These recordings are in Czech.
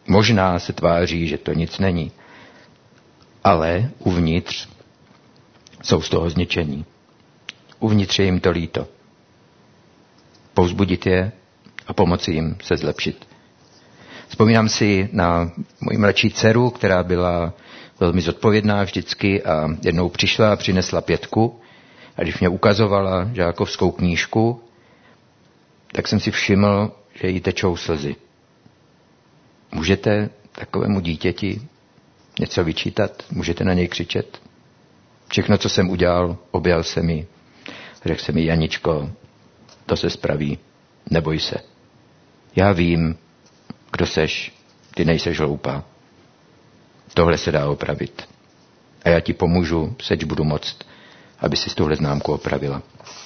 Možná se tváří, že to nic není, ale uvnitř jsou z toho zničení. Uvnitř je jim to líto. Povzbudit je a pomoci jim se zlepšit. Vzpomínám si na moji mladší dceru, která byla velmi zodpovědná vždycky a jednou přišla a přinesla 5. A když mě ukazovala žákovskou knížku, tak jsem si všiml, že jí tečou slzy. Můžete takovému dítěti něco vyčítat? Můžete na něj křičet? Všechno, co jsem udělal, objal se mi. Řekl se mi, Janičko, to se spraví, neboj se. Já vím, kdo seš, ty nejseš hloupá. Tohle se dá opravit. A já ti pomůžu, seč budu moct, aby si tuhle známku opravila.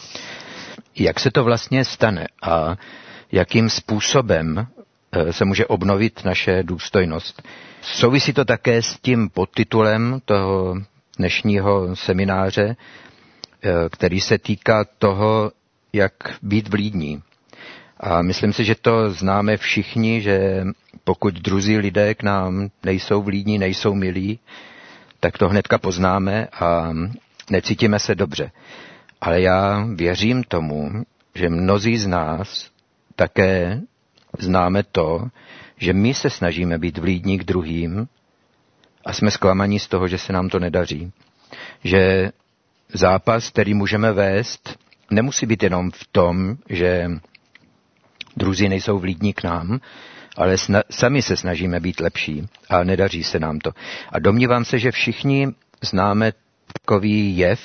Jak se to vlastně stane a jakým způsobem se může obnovit naše důstojnost? Souvisí to také s tím podtitulem toho dnešního semináře, který se týká toho, jak být vlídní. A myslím si, že to známe všichni, že pokud druzí lidé k nám nejsou vlídní, nejsou milí, tak to hnedka poznáme a necítíme se dobře. Ale já věřím tomu, že mnozí z nás také známe to, že my se snažíme být vlídní k druhým a jsme zklamaní z toho, že se nám to nedaří. Že zápas, který můžeme vést, nemusí být jenom v tom, že druzí nejsou vlídní k nám, ale sami se snažíme být lepší a nedaří se nám to. A domnívám se, že všichni známe takový jev,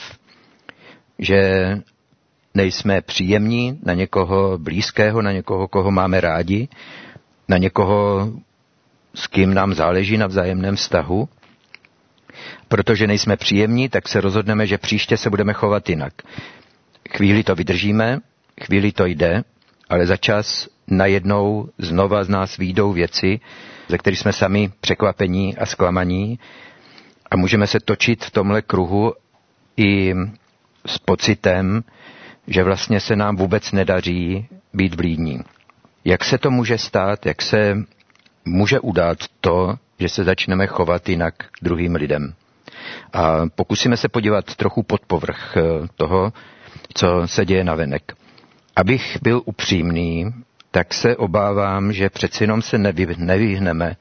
že nejsme příjemní na někoho blízkého, na někoho, koho máme rádi, na někoho, s kým nám záleží na vzájemném vztahu. Protože nejsme příjemní, tak se rozhodneme, že příště se budeme chovat jinak. Chvíli to vydržíme, chvíli to jde, ale za čas najednou znova z nás vyjdou věci, ze kterých jsme sami překvapení a zklamaní a můžeme se točit v tomhle kruhu i s pocitem, že vlastně se nám vůbec nedaří být vlídní. Jak se to může stát, jak se může udát to, že se začneme chovat jinak k druhým lidem? A pokusíme se podívat trochu pod povrch toho, co se děje navenek. Abych byl upřímný, tak se obávám, že přeci jenom se nevyhneme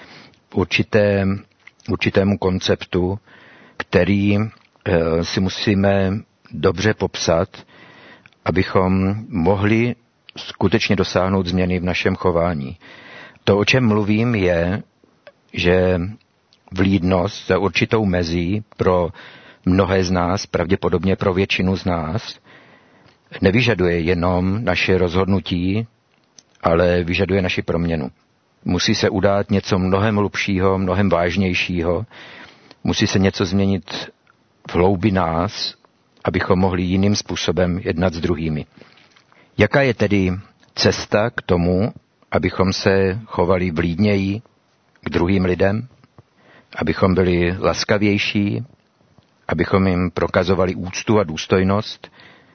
určitému konceptu, který si musíme dobře popsat, abychom mohli skutečně dosáhnout změny v našem chování. To, o čem mluvím, je, že vlídnost za určitou mezí pro mnohé z nás, pravděpodobně pro většinu z nás, nevyžaduje jenom naše rozhodnutí, ale vyžaduje naši proměnu. Musí se udát něco mnohem hlubšího, mnohem vážnějšího, musí se něco změnit v hloubi nás, abychom mohli jiným způsobem jednat s druhými. Jaká je tedy cesta k tomu, abychom se chovali vlídněji k druhým lidem, abychom byli laskavější, abychom jim prokazovali úctu a důstojnost,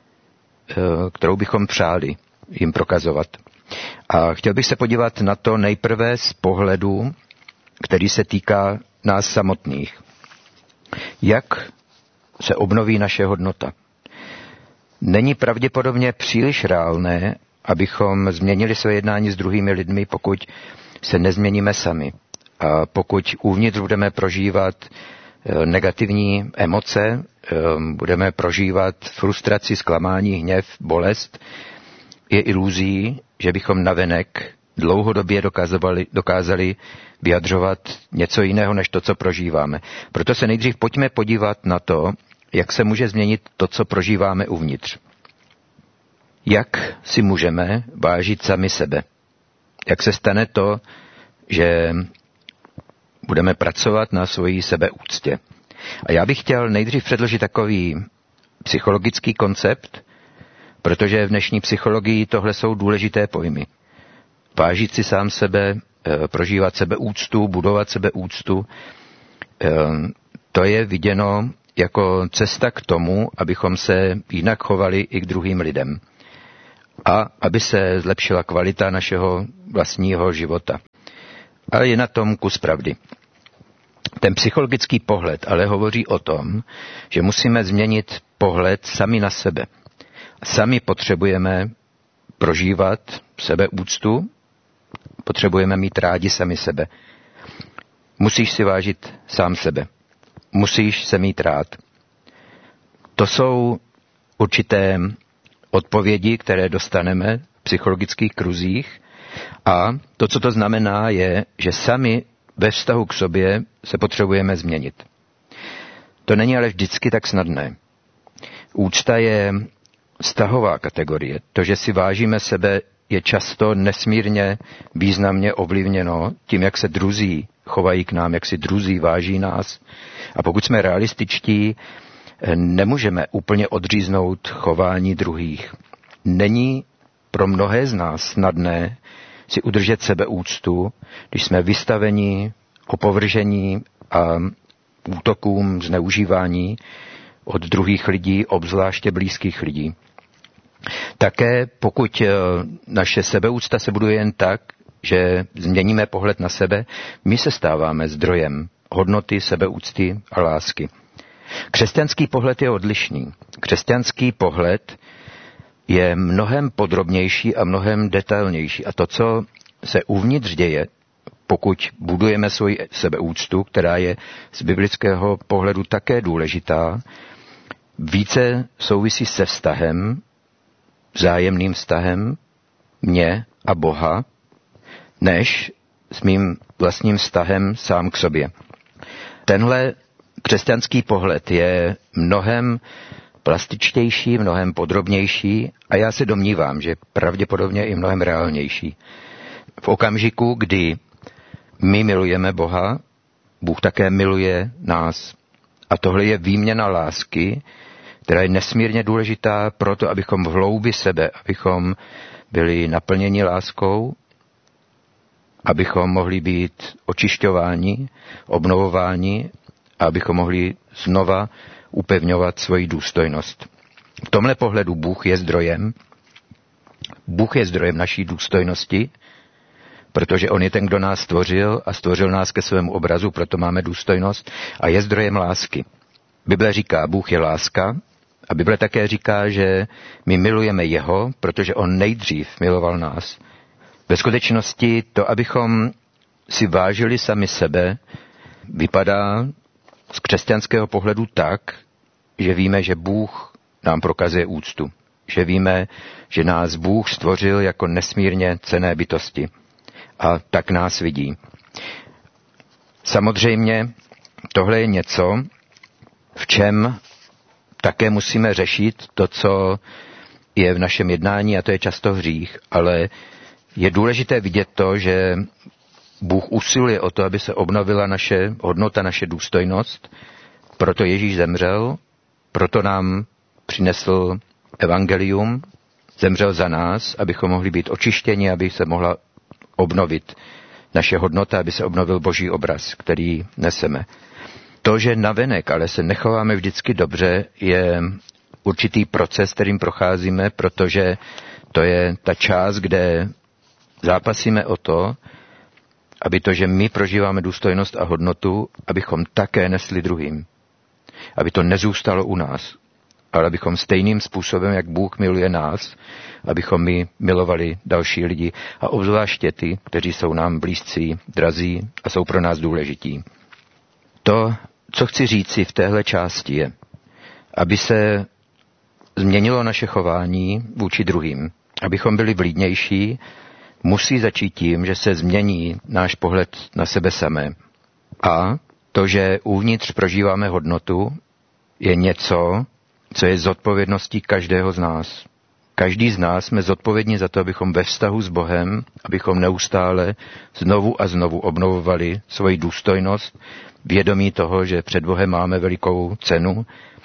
kterou bychom přáli jim prokazovat. A chtěl bych se podívat na to nejprve z pohledu, který se týká nás samotných. Jak se obnoví naše hodnota? Není pravděpodobně příliš reálné, abychom změnili své jednání s druhými lidmi, pokud se nezměníme sami. A pokud uvnitř budeme prožívat negativní emoce, budeme prožívat frustraci, zklamání, hněv, bolest, je iluzí, že bychom navenek dlouhodobě dokázali vyjadřovat něco jiného, než to, co prožíváme. Proto se nejdřív pojďme podívat na to, jak se může změnit to, co prožíváme uvnitř. Jak si můžeme vážit sami sebe? Jak se stane to, že budeme pracovat na svojí sebeúctě? A já bych chtěl nejdřív předložit takový psychologický koncept, protože v dnešní psychologii tohle jsou důležité pojmy. Vážit si sám sebe, prožívat sebeúctu, budovat sebeúctu, to je viděno jako cesta k tomu, abychom se jinak chovali i k druhým lidem. A aby se zlepšila kvalita našeho vlastního života. Ale je na tom kus pravdy. Ten psychologický pohled ale hovoří o tom, že musíme změnit pohled sami na sebe. Sami potřebujeme prožívat sebeúctu, potřebujeme mít rádi sami sebe. Musíš si vážit sám sebe. Musíš se mít rád. To jsou určité odpovědi, které dostaneme v psychologických kruzích a to, co to znamená, je, že sami ve vztahu k sobě se potřebujeme změnit. To není ale vždycky tak snadné. Úcta je vztahová kategorie. To, že si vážíme sebe, je často nesmírně významně ovlivněno tím, jak se druzí chovají k nám, jak si druzí váží nás. A pokud jsme realističtí, nemůžeme úplně odříznout chování druhých. Není pro mnohé z nás snadné si udržet sebeúctu, když jsme vystaveni opovržení a útokům, zneužívání od druhých lidí, obzvláště blízkých lidí. Také pokud naše sebeúcta se buduje jen tak, že změníme pohled na sebe, my se stáváme zdrojem hodnoty, sebeúcty a lásky. Křesťanský pohled je odlišný. Křesťanský pohled je mnohem podrobnější a mnohem detailnější. A to, co se uvnitř děje, pokud budujeme svoji sebeúctu, která je z biblického pohledu také důležitá, více souvisí se vztahem, vzájemným vztahem mě a Boha, než s mým vlastním vztahem sám k sobě. Tenhle křesťanský pohled je mnohem plastičtější, mnohem podrobnější a já se domnívám, že pravděpodobně i mnohem reálnější. V okamžiku, kdy my milujeme Boha, Bůh také miluje nás. A tohle je výměna lásky, která je nesmírně důležitá proto, abychom v hloubi sebe, abychom byli naplněni láskou, abychom mohli být očišťováni, obnovováni a abychom mohli znova upevňovat svoji důstojnost. V tomhle pohledu Bůh je zdrojem. Bůh je zdrojem naší důstojnosti, protože on je ten, kdo nás stvořil a stvořil nás ke svému obrazu, proto máme důstojnost a je zdrojem lásky. Bible říká, Bůh je láska a Bible také říká, že my milujeme jeho, protože on nejdřív miloval nás. Ve skutečnosti to, abychom si vážili sami sebe, vypadá z křesťanského pohledu tak, že víme, že Bůh nám prokazuje úctu. Že víme, že nás Bůh stvořil jako nesmírně cenné bytosti. A tak nás vidí. Samozřejmě tohle je něco, v čem také musíme řešit to, co je v našem jednání, a to je často hřích, ale je důležité vidět to, že Bůh usiluje o to, aby se obnovila naše hodnota, naše důstojnost, proto Ježíš zemřel, proto nám přinesl evangelium, zemřel za nás, abychom mohli být očištěni, aby se mohla obnovit naše hodnota, aby se obnovil Boží obraz, který neseme. To, že navenek, ale se nechováme vždycky dobře, je určitý proces, kterým procházíme, protože to je ta část, kde zápasíme o to, aby to, že my prožíváme důstojnost a hodnotu, abychom také nesli druhým. Aby to nezůstalo u nás, ale abychom stejným způsobem, jak Bůh miluje nás, abychom my milovali další lidi a obzvláště ty, kteří jsou nám blízcí, drazí a jsou pro nás důležití. To, co chci říci v téhle části je, aby se změnilo naše chování vůči druhým, abychom byli vlídnější, musí začít tím, že se změní náš pohled na sebe samé. A to, že uvnitř prožíváme hodnotu, je něco, co je zodpovědností každého z nás. Každý z nás jsme zodpovědní za to, abychom ve vztahu s Bohem, abychom neustále znovu a znovu obnovovali svoji důstojnost, vědomí toho, že před Bohem máme velikou cenu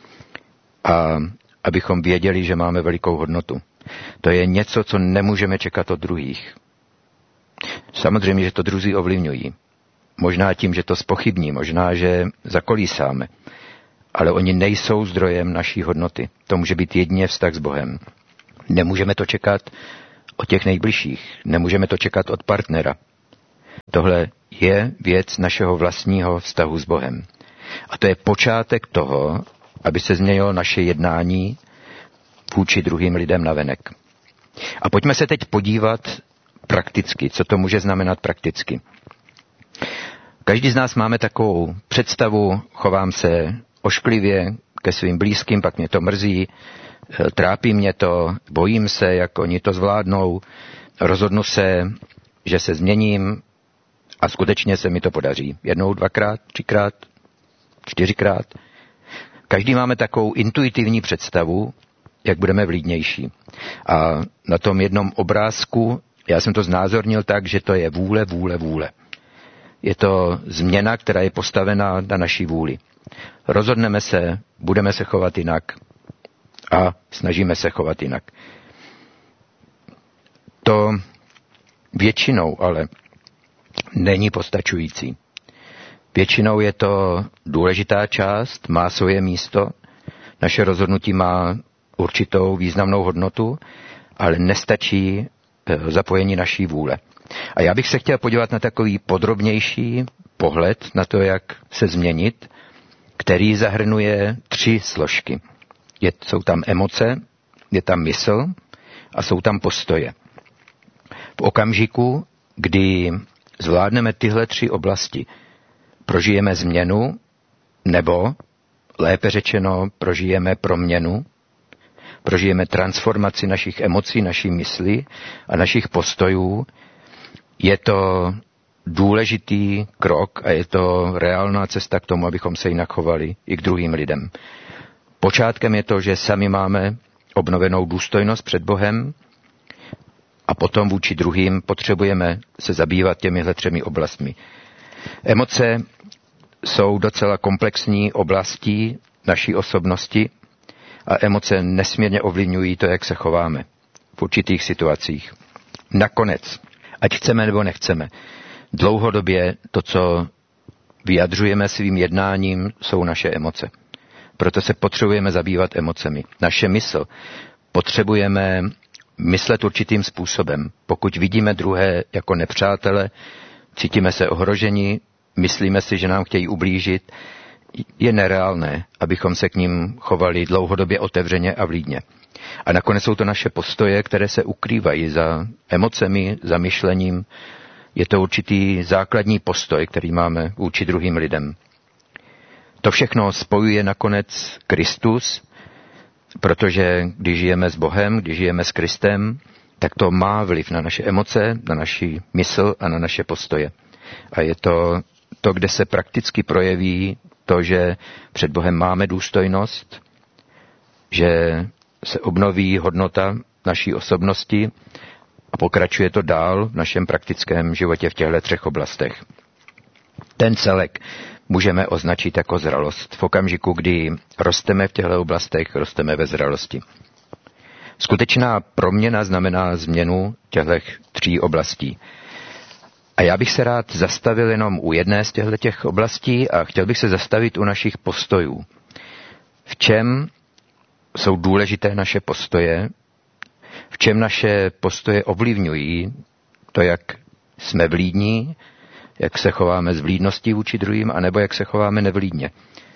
a abychom věděli, že máme velikou hodnotu. To je něco, co nemůžeme čekat od druhých. Samozřejmě, že to druzí ovlivňují. Možná tím, že to zpochybní, možná, že zakolísáme. Ale oni nejsou zdrojem naší hodnoty. To může být jedině vztah s Bohem. Nemůžeme to čekat od těch nejbližších. Nemůžeme to čekat od partnera. Tohle je věc našeho vlastního vztahu s Bohem. A to je počátek toho, aby se změnilo naše jednání vůči druhým lidem navenek. A pojďme se teď podívat prakticky, co to může znamenat prakticky. Každý z nás máme takovou představu, chovám se ošklivě ke svým blízkým, pak mě to mrzí, trápí mě to, bojím se, jak oni to zvládnou, rozhodnu se, že se změním a skutečně se mi to podaří. 1, 2krát, 3krát, 4krát. Každý máme takovou intuitivní představu, jak budeme vlídnější. A na tom jednom obrázku, já jsem to znázornil tak, že to je vůle. Je to změna, která je postavena na naší vůli. Rozhodneme se, budeme se chovat jinak a snažíme se chovat jinak. To většinou ale není postačující. Většinou je to důležitá část, má svoje místo, naše rozhodnutí má určitou významnou hodnotu, ale nestačí zapojení naší vůle. A já bych se chtěl podívat na takový podrobnější pohled na to, jak se změnit, který zahrnuje 3 složky. Jsou tam emoce, je tam mysl a jsou tam postoje. V okamžiku, kdy zvládneme tyhle 3 oblasti, prožijeme změnu, nebo, lépe řečeno, prožijeme proměnu, prožijeme transformaci našich emocí, naší mysli a našich postojů. Je to důležitý krok a je to reálná cesta k tomu, abychom se jinak chovali i k druhým lidem. Počátkem je to, že sami máme obnovenou důstojnost před Bohem a potom vůči druhým potřebujeme se zabývat těmihle 3 oblastmi. Emoce jsou docela komplexní oblastí naší osobnosti a emoce nesmírně ovlivňují to, jak se chováme v určitých situacích. Nakonec, ať chceme nebo nechceme, dlouhodobě to, co vyjadřujeme svým jednáním, jsou naše emoce. Proto se potřebujeme zabývat emocemi. Naše mysl potřebujeme myslet určitým způsobem. Pokud vidíme druhé jako nepřátele, cítíme se ohroženi, myslíme si, že nám chtějí ublížit, je nereálné, abychom se k ním chovali dlouhodobě otevřeně a vlídně. A nakonec jsou to naše postoje, které se ukrývají za emocemi, za myšlením. Je to určitý základní postoj, který máme vůči druhým lidem. To všechno spojuje nakonec Kristus, protože když žijeme s Bohem, když žijeme s Kristem, tak to má vliv na naše emoce, na naši mysl a na naše postoje. A je to, kde se prakticky projeví to, že před Bohem máme důstojnost, že se obnoví hodnota naší osobnosti a pokračuje to dál v našem praktickém životě v těchto 3 oblastech. Ten celek můžeme označit jako zralost. V okamžiku, kdy rosteme v těchto oblastech, rosteme ve zralosti. Skutečná proměna znamená změnu těchto 3 oblastí. A já bych se rád zastavil jenom u jedné z těchto oblastí a chtěl bych se zastavit u našich postojů. V čem jsou důležité naše postoje, v čem naše postoje ovlivňují to, jak jsme vlídní, jak se chováme s vlídností vůči druhým, anebo jak se chováme nevlídně.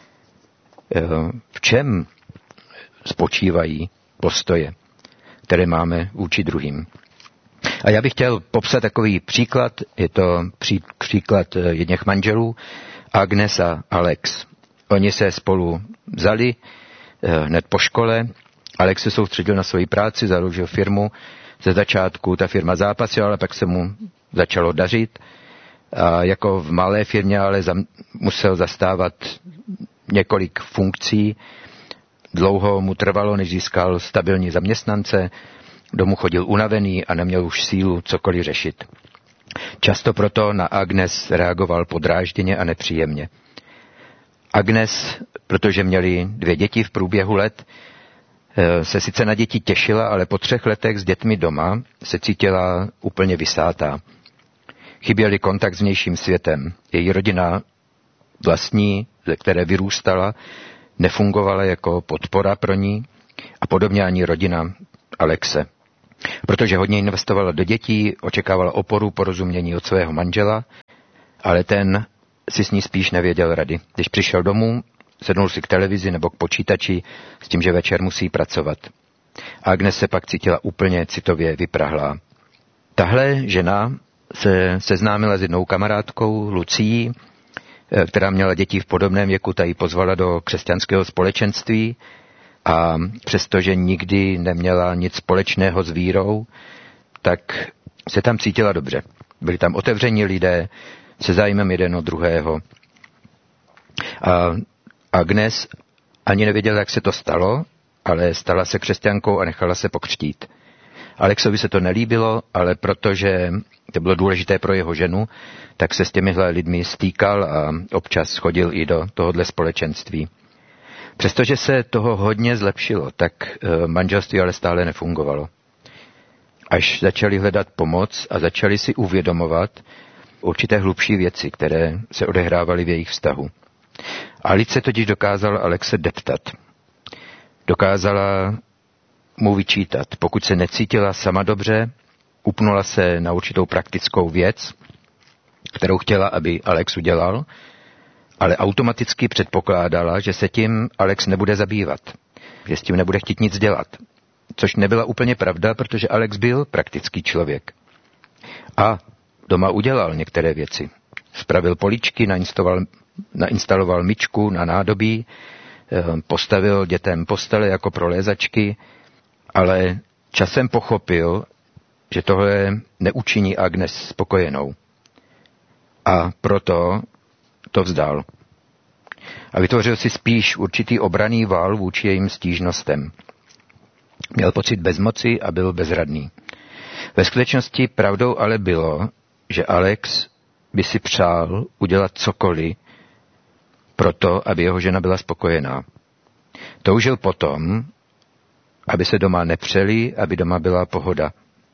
V čem spočívají postoje, které máme vůči druhým. A já bych chtěl popsat takový příklad, je to příklad jedněch manželů, Agnes a Alex. Oni se spolu vzali hned po škole, Alex se soustředil na svoji práci, založil firmu, ze začátku ta firma zápasila, ale pak se mu začalo dařit. A jako v malé firmě ale musel zastávat několik funkcí. Dlouho mu trvalo, než získal stabilní zaměstnance, domů chodil unavený a neměl už sílu cokoliv řešit. Často proto na Agnes reagoval podrážděně a nepříjemně. Agnes, protože měli 2 děti v průběhu let, se sice na děti těšila, ale po 3 letech s dětmi doma se cítila úplně vysátá. Chyběl kontakt s vnějším světem. Její rodina vlastní, ze které vyrůstala, nefungovala jako podpora pro ní a podobně ani rodina Alexe. Protože hodně investovala do dětí, očekávala oporu, porozumění od svého manžela ale ten si s ní spíš nevěděl rady. Když přišel domů, sednul si k televizi nebo k počítači s tím, že večer musí pracovat. Agnes se pak cítila úplně citově vyprahlá. Tahle žena se seznámila s jednou kamarádkou, Lucií, která měla děti v podobném věku, ta ji pozvala do křesťanského společenství a přestože nikdy neměla nic společného s vírou, tak se tam cítila dobře. Byli tam otevření lidé se zájmem jeden od druhého. A Agnes ani nevěděla, jak se to stalo, ale stala se křesťankou a nechala se pokřtít. Alexovi se to nelíbilo, ale protože to bylo důležité pro jeho ženu, tak se s těmihle lidmi stýkal a občas chodil i do tohohle společenství. Přestože se toho hodně zlepšilo, tak manželství ale stále nefungovalo. Až začali hledat pomoc a začali si uvědomovat určité hlubší věci, které se odehrávaly v jejich vztahu. Alice totiž dokázala Alexe deptat. Dokázala mu vyčítat. Pokud se necítila sama dobře, upnula se na určitou praktickou věc, kterou chtěla, aby Alex udělal, ale automaticky předpokládala, že se tím Alex nebude zabývat, že s tím nebude chtít nic dělat. Což nebyla úplně pravda, protože Alex byl praktický člověk. A doma udělal některé věci. Spravil políčky, nainstaloval myčku na nádobí, postavil dětem postele jako pro lézačky, ale časem pochopil, že tohle neučiní Agnes spokojenou. A proto to vzdal. A vytvořil si spíš určitý obranný vál vůči jejím stížnostem. Měl pocit bezmoci a byl bezradný. Ve skutečnosti pravdou ale bylo, že Alex by si přál udělat cokoliv proto, aby jeho žena byla spokojená. Toužil potom, aby se doma nepřeli, aby doma byla pohoda.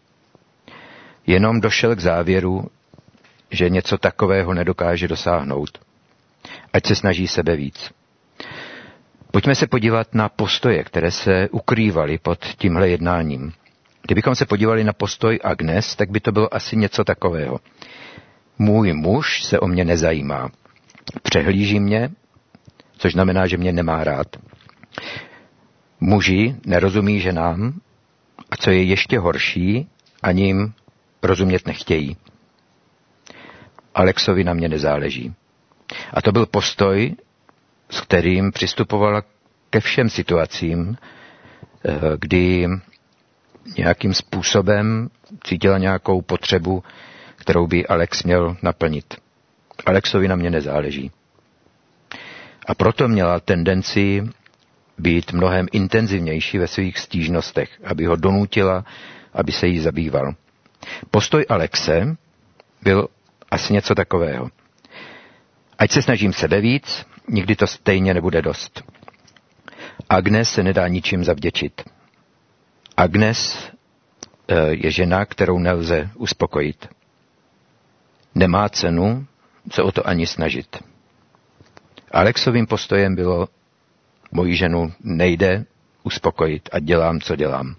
Jenom došel k závěru, že něco takového nedokáže dosáhnout. Ať se snaží sebe víc. Pojďme se podívat na postoje, které se ukrývaly pod tímhle jednáním. Kdybychom se podívali na postoj Agnes, tak by to bylo asi něco takového. Můj muž se o mě nezajímá. Přehlíží mě, což znamená, že mě nemá rád. Muži nerozumí ženám a co je ještě horší, ani jim rozumět nechtějí. Alexovi na mě nezáleží. A to byl postoj, s kterým přistupovala ke všem situacím, kdy nějakým způsobem cítila nějakou potřebu, kterou by Alex měl naplnit. Alexovi na mě nezáleží. A proto měla tendenci být mnohem intenzivnější ve svých stížnostech, aby ho donutila, aby se jí zabýval. Postoj Alexe byl asi něco takového. Ať se snažím sebe víc, nikdy to stejně nebude dost. Agnes se nedá ničím zavděčit. Agnes je žena, kterou nelze uspokojit. Nemá cenu se o to ani snažit. Alexovým postojem bylo, moji ženu nejde uspokojit a dělám, co dělám.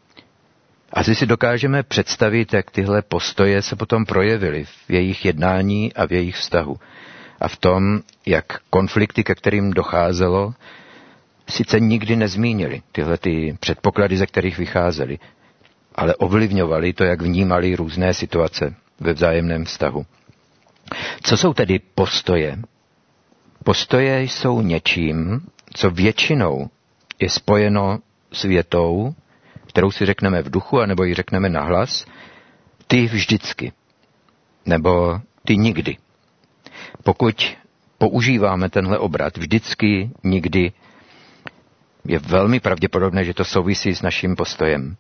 Asi si dokážeme představit, jak tyhle postoje se potom projevily v jejich jednání a v jejich vztahu. A v tom, jak konflikty, ke kterým docházelo, sice nikdy nezmínili tyhle ty předpoklady, ze kterých vycházely, ale ovlivňovali to, jak vnímali různé situace ve vzájemném vztahu. Co jsou tedy postoje? Postoje jsou něčím, co většinou je spojeno s větou, kterou si řekneme v duchu, anebo ji řekneme nahlas, ty vždycky, nebo ty nikdy. Pokud používáme tenhle obrat vždycky, nikdy, je velmi pravděpodobné, že to souvisí s naším postojem.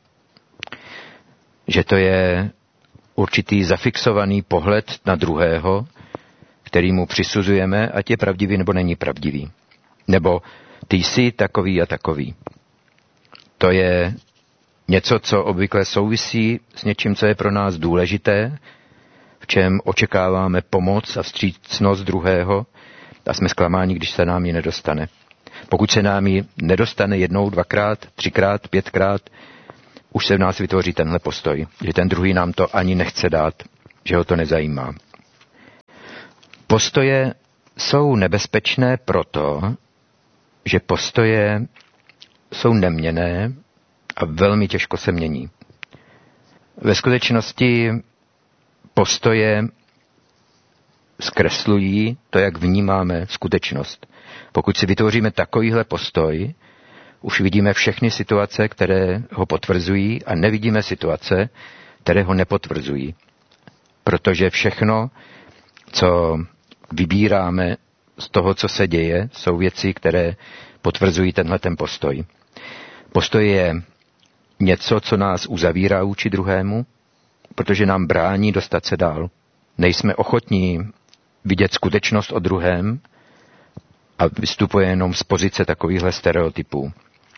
Že to je určitý zafixovaný pohled na druhého, který mu přisuzujeme, ať je pravdivý nebo není pravdivý. Nebo ty jsi takový a takový. To je něco, co obvykle souvisí s něčím, co je pro nás důležité, v čem očekáváme pomoc a vstřícnost druhého a jsme zklamáni, když se nám ji nedostane. Pokud se nám ji nedostane jednou, dvakrát, třikrát, pětkrát, už se v nás vytvoří tenhle postoj, že ten druhý nám to ani nechce dát, že ho to nezajímá. Postoje jsou nebezpečné proto, že postoje jsou neměnné a velmi těžko se mění. Ve skutečnosti postoje zkreslují to, jak vnímáme skutečnost. Pokud si vytvoříme takovýhle postoj, už vidíme všechny situace, které ho potvrzují, a nevidíme situace, které ho nepotvrzují. Protože všechno, co vybíráme z toho, co se děje, jsou věci, které potvrzují ten postoj. Postoj je něco, co nás uzavírá vůči druhému, protože nám brání dostat se dál. Nejsme ochotní vidět skutečnost o druhém a vystupuje jenom z pozice takovýchhle stereotypů.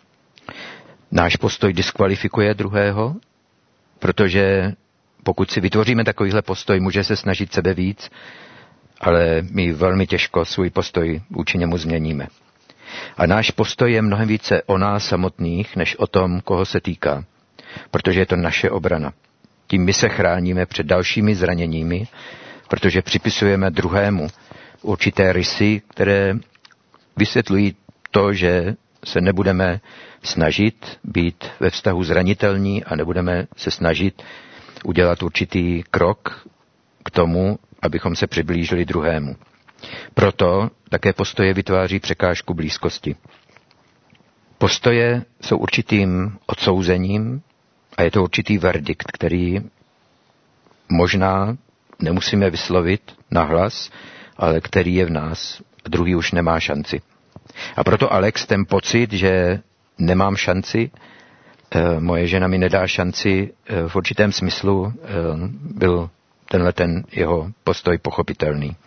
Náš postoj diskvalifikuje druhého, protože pokud si vytvoříme takovýhle postoj, může se snažit sebe víc, ale my velmi těžko svůj postoj vůči němu změníme. A náš postoj je mnohem více o nás samotných, než o tom, koho se týká. Protože je to naše obrana. Tím my se chráníme před dalšími zraněními, protože připisujeme druhému určité rysy, které vysvětlují to, že se nebudeme snažit být ve vztahu zranitelní a nebudeme se snažit udělat určitý krok k tomu, abychom se přiblížili druhému. Proto také postoje vytváří překážku blízkosti. Postoje jsou určitým odsouzením a je to určitý verdikt, který možná nemusíme vyslovit nahlas, ale který je v nás a druhý už nemá šanci. A proto Alex ten pocit, že nemám šanci, moje žena mi nedá šanci, v určitém smyslu byl ten jeho postoj pochopitelný.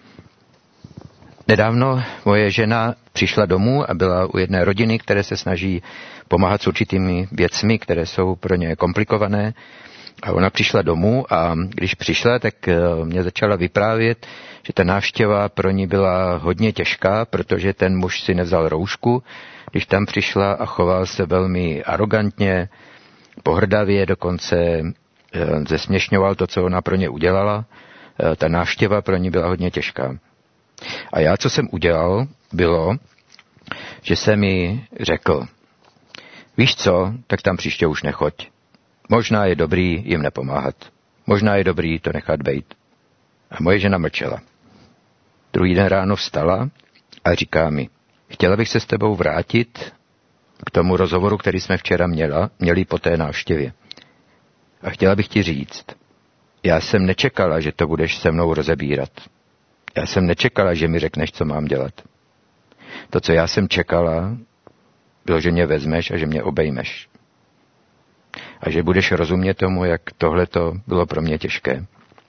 Nedávno moje žena přišla domů a byla u jedné rodiny, které se snaží pomáhat s určitými věcmi, které jsou pro ně komplikované. A ona přišla domů a když přišla, tak mě začala vyprávět, že ta návštěva pro ní byla hodně těžká, protože ten muž si nevzal roušku, když tam přišla, a choval se velmi arogantně, pohrdavě, dokonce zesměšňoval to, co ona pro ně udělala. Ta návštěva pro ní byla hodně těžká. A já, co jsem udělal, bylo, že jsem jí řekl, víš co, tak tam příště už nechoď. Možná je dobrý jim nepomáhat. Možná je dobrý to nechat bejt. A moje žena mlčela. Druhý den ráno vstala a říká mi, chtěla bych se s tebou vrátit k tomu rozhovoru, který jsme včera měli po té návštěvě. A chtěla bych ti říct, já jsem nečekala, že to budeš se mnou rozebírat. Já jsem nečekala, že mi řekneš, co mám dělat. To, co já jsem čekala, bylo, že mě vezmeš a že mě obejmeš. A že budeš rozumět tomu, jak tohleto bylo pro mě těžké.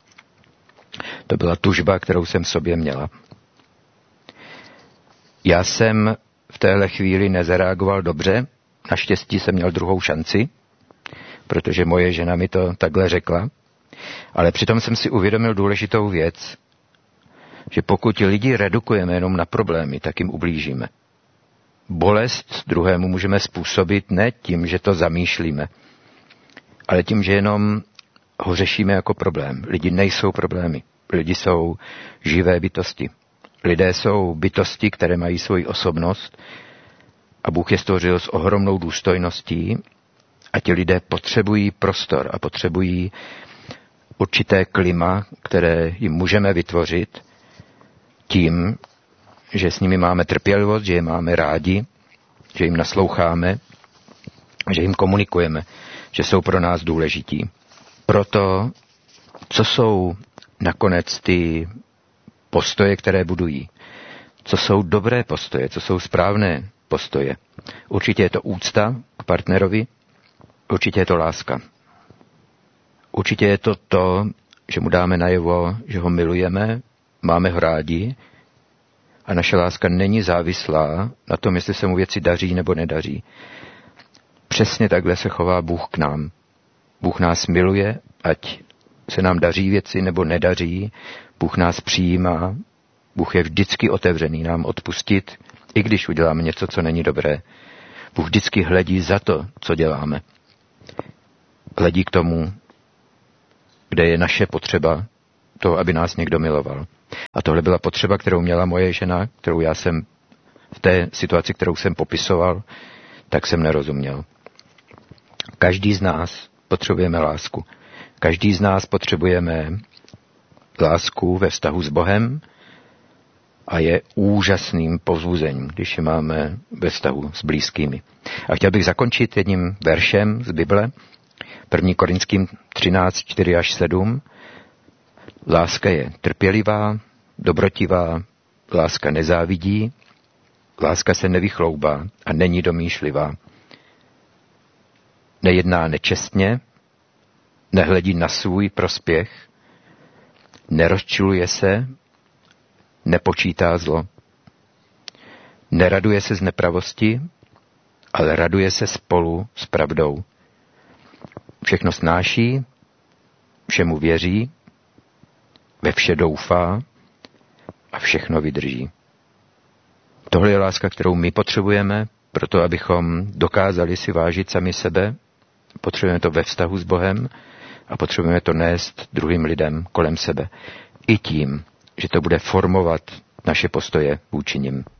To byla tužba, kterou jsem v sobě měla. Já jsem v téhle chvíli nezareagoval dobře. Naštěstí jsem měl druhou šanci, protože moje žena mi to takhle řekla. Ale přitom jsem si uvědomil důležitou věc, že pokud lidi redukujeme jenom na problémy, tak jim ublížíme. Bolest druhému můžeme způsobit ne tím, že to zamýšlíme, ale tím, že jenom ho řešíme jako problém. Lidi nejsou problémy. Lidi jsou živé bytosti. Lidé jsou bytosti, které mají svoji osobnost a Bůh je stvořil s ohromnou důstojností a ti lidé potřebují prostor a potřebují určité klima, které jim můžeme vytvořit tím, že s nimi máme trpělivost, že je máme rádi, že jim nasloucháme, že jim komunikujeme, že jsou pro nás důležití. Proto, co jsou nakonec ty postoje, které budují? Co jsou dobré postoje? Co jsou správné postoje? Určitě je to úcta k partnerovi, určitě je to láska. Určitě je to, že mu dáme najevo, že ho milujeme, máme ho rádi a naše láska není závislá na tom, jestli se mu věci daří nebo nedaří. Přesně takhle se chová Bůh k nám. Bůh nás miluje, ať se nám daří věci nebo nedaří. Bůh nás přijímá. Bůh je vždycky otevřený nám odpustit, i když uděláme něco, co není dobré. Bůh vždycky hledí za to, co děláme. Hledí k tomu, kde je naše potřeba toho, aby nás někdo miloval. A tohle byla potřeba, kterou měla moje žena, kterou já jsem v té situaci, kterou jsem popisoval, tak jsem nerozuměl. Každý z nás potřebujeme lásku. Každý z nás potřebujeme lásku ve vztahu s Bohem a je úžasným povzbuzením, když je máme ve vztahu s blízkými. A chtěl bych zakončit jedním veršem z Bible, 1. Korinským 13, 4-7. Láska je trpělivá, dobrotivá, láska nezávidí, láska se nevychloubá a není domýšlivá. Nejedná nečestně, nehledí na svůj prospěch, nerozčiluje se, nepočítá zlo. Neraduje se z nepravosti, ale raduje se spolu s pravdou. Všechno snáší, všemu věří, ve vše doufá a všechno vydrží. Tohle je láska, kterou my potřebujeme, proto abychom dokázali si vážit sami sebe. Potřebujeme to ve vztahu s Bohem a potřebujeme to nést druhým lidem kolem sebe. I tím, že to bude formovat naše postoje vůči nim.